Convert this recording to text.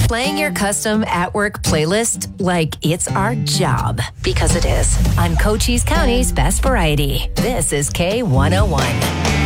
Playing your custom at-work playlist like it's our job. Because it is. On Cochise County's Best Variety. This is K101.